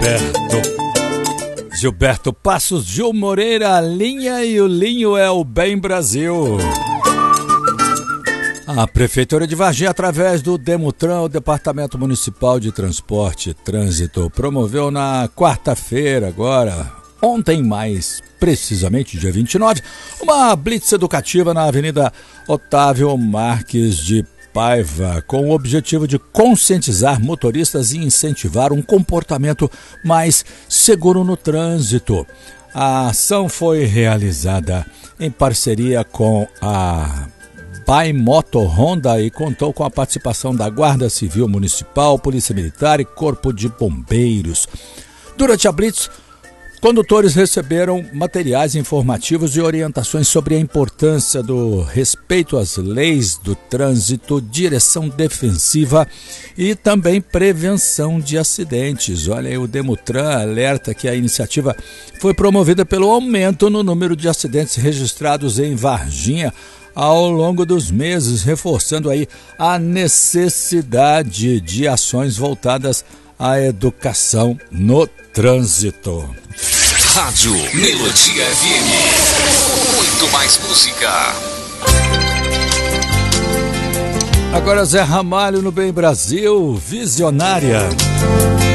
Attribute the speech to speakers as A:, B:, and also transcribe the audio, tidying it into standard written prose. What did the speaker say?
A: Gilberto Passos, Gil Moreira, a linha e o linho é o Bem Brasil. A Prefeitura de Varginha, através do Demutran, o Departamento Municipal de Transporte e Trânsito, promoveu na quarta-feira, ontem mais precisamente, dia 29, uma blitz educativa na Avenida Otávio Marques de Paiva, com o objetivo de conscientizar motoristas e incentivar um comportamento mais seguro no trânsito. A ação foi realizada em parceria com a Pai Moto Honda e contou com a participação da Guarda Civil Municipal, Polícia Militar e Corpo de Bombeiros. Durante a blitz, condutores receberam materiais informativos e orientações sobre a importância do respeito às leis do trânsito, direção defensiva e também prevenção de acidentes. Olha aí, o Demutran alerta que a iniciativa foi promovida pelo aumento no número de acidentes registrados em Varginha ao longo dos meses, reforçando aí a necessidade de ações voltadas à educação no trânsito.
B: Rádio Melodia FM. Muito mais música.
A: Agora Zé Ramalho no Bem Brasil, Visionária.